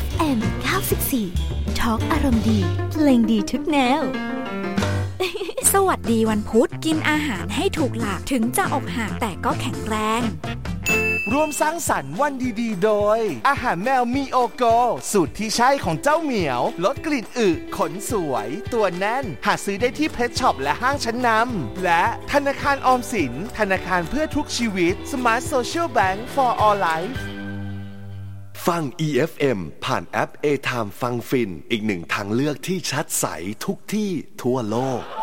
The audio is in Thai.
FM 94 Talk อารมณ์ดีเพลงดีทุกแนวสวัสดีวันพุธกินอาหารให้ถูกหลักถึงจะอกหักแต่ก็แข็งแรงร่วมสร้างสรรค์วันดีๆโดยอาหารแมวมีโอโกสูตรที่ใช่ของเจ้าเหมียวลดกลิ่นอึขนสวยตัวแน่นหาซื้อได้ที่เพชช็อปและห้างชั้นนำและธนาคารออมสินธนาคารเพื่อทุกชีวิต Smart Social Bank for All Life ฟัง EFM ผ่านแอป A-Time ฟังฟินอีกหนึ่งทางเลือกที่ชัดใสทุกที่ทั่วโลก